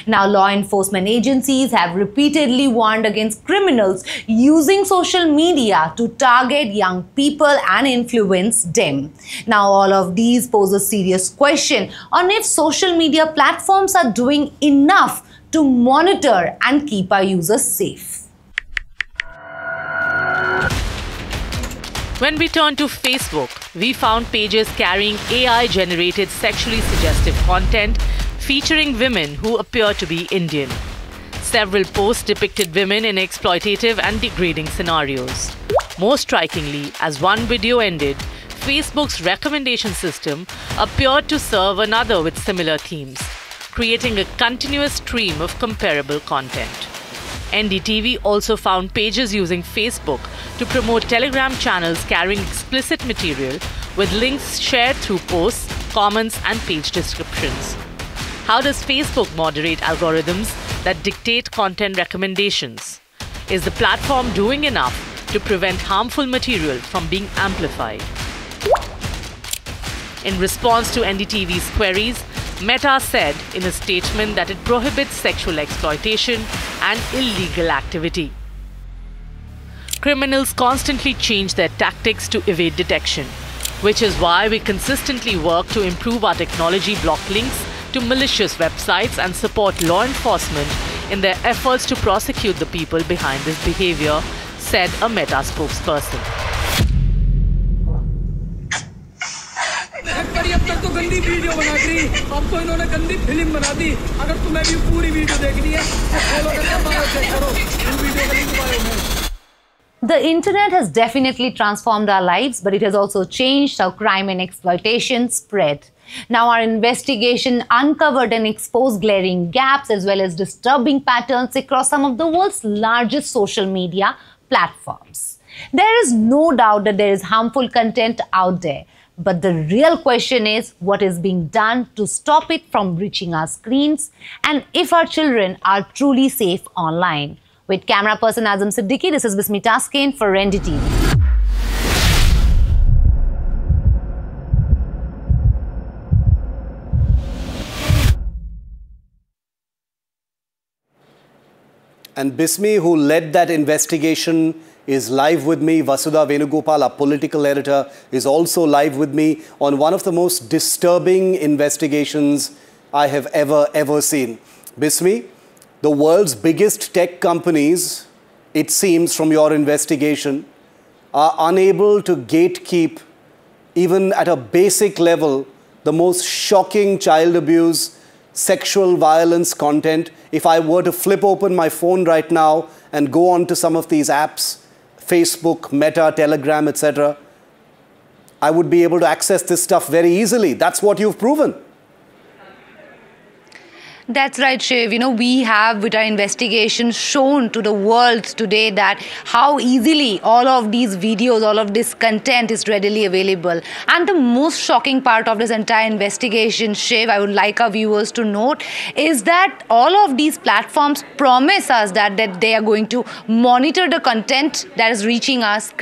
Now, law enforcement agencies have repeatedly warned against criminals using social media to target young people and influence them. Now, all of these pose a serious question on if social media platforms are doing enough to monitor and keep our users safe. When we turn to Facebook, we found pages carrying AI-generated sexually suggestive content featuring women who appear to be Indian. Several posts depicted women in exploitative and degrading scenarios. Most strikingly, as one video ended, Facebook's recommendation system appeared to serve another with similar themes, creating a continuous stream of comparable content. NDTV also found pages using Facebook to promote Telegram channels carrying explicit material with links shared through posts, comments, and page descriptions. How does Facebook moderate algorithms that dictate content recommendations? Is the platform doing enough to prevent harmful material from being amplified? In response to NDTV's queries, Meta said in a statement that it prohibits sexual exploitation and illegal activity. Criminals constantly change their tactics to evade detection, which is why we consistently work to improve our technology block links to malicious websites and support law enforcement in their efforts to prosecute the people behind this behavior, said a Meta spokesperson. अब तक तो गंदी video बना दी, अब तो इन्होंने गंदी film बना दी। अगर तुम्हें भी पूरी वीडियो देखनी है तो फॉलो करके बायो चेक करो, इन वीडियो का लिंक बायो में। The internet has definitely transformed our lives, but it has also changed how crime and exploitation spread. Now, our investigation uncovered and exposed glaring gaps as well as disturbing patterns across some of the world's largest social media platforms. There is no doubt that there is harmful content out there. But the real question is what is being done to stop it from reaching our screens and if our children are truly safe online. With camera person Azam Siddiqui, this is Bismi Taskin for NDTV. And Bismi, who led that investigation, is live with me. Vasudha Venugopal, our political editor, is also live with me on one of the most disturbing investigations I have ever seen. Bismi, the world's biggest tech companies, it seems from your investigation, are unable to gatekeep, even at a basic level, the most shocking child abuse, sexual violence content. If I were to flip open my phone right now and go on to some of these apps, Facebook, Meta, Telegram, etc., I would be able to access this stuff very easily. That's what you've proven. That's right, Shiv. We have with our investigation shown to the world today that how easily all of these videos, all of this content is readily available. And the most shocking part of this entire investigation, Shiv, I would like our viewers to note, is that all of these platforms promise us that they are going to monitor the content that is reaching us.